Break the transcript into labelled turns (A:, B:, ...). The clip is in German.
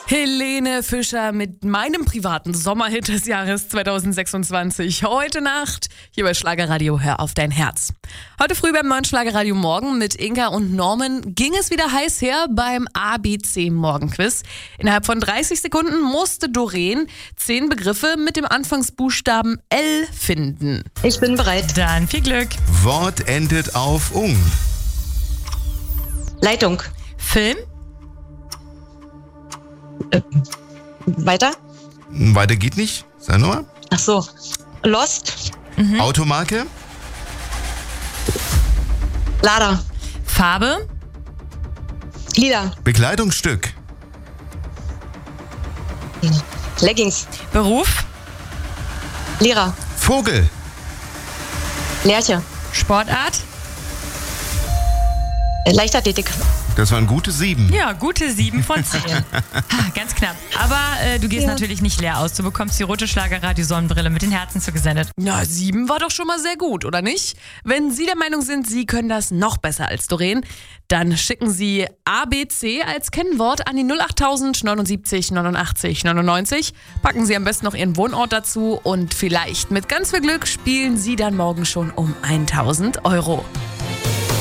A: Helene Fischer mit meinem privaten Sommerhit des Jahres 2026. Heute Nacht hier bei Schlagerradio Hör auf dein Herz. Heute früh beim neuen Schlagerradio Morgen mit Inka und Norman ging es wieder heiß her beim ABC Morgenquiz. Innerhalb von 30 Sekunden musste Doreen 10 Begriffe mit dem Anfangsbuchstaben L finden.
B: Ich bin bereit.
C: Dann viel Glück.
D: Wort endet auf ung.
B: Leitung.
C: Film,
B: Weiter?
D: Weiter geht nicht. Sag nochmal.
B: Ach so. Lost.
D: Automarke.
B: Lada.
C: Farbe,
B: Lieder.
D: Bekleidungsstück.
B: Leggings.
C: Beruf,
B: Lehrer.
D: Vogel.
B: Lerche.
C: Sportart.
B: Leichtathletik.
D: Das waren gute 7.
C: Ja, gute 7 von 10. Ganz knapp. Aber du gehst natürlich nicht leer aus. Du bekommst die rote Schlagerradio-Sonnenbrille mit den Herzen zugesendet.
A: Na, 7 war doch schon mal sehr gut, oder nicht? Wenn Sie der Meinung sind, Sie können das noch besser als Doreen, dann schicken Sie ABC als Kennwort an die 08000 79 89 99. Packen Sie am besten noch Ihren Wohnort dazu und vielleicht mit ganz viel Glück spielen Sie dann morgen schon um 1000 €.